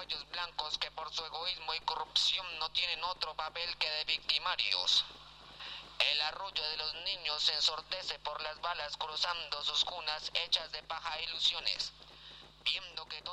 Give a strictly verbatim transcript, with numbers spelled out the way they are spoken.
cuellos blancos que por su egoísmo y corrupción no tienen otro papel que de victimarios. El arrullo de los niños se ensordece por las balas cruzando sus cunas hechas de paja e ilusiones. Viendo que